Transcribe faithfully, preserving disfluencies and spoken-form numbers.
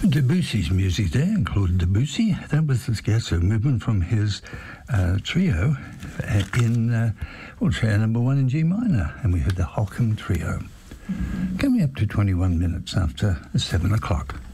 Debussy's music there, Claude Debussy. That was the scherzo movement from his uh, trio uh, in, uh, well, trio number one in G minor, and we heard the Holcomb Trio. Coming up to twenty-one minutes after seven o'clock.